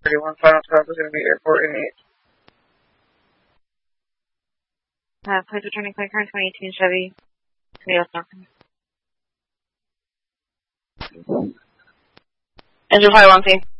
31. Final stop is going to be Airport in 8. Please returning clear car 2018 Chevy. Tomato Falcon. Engine fire 1P.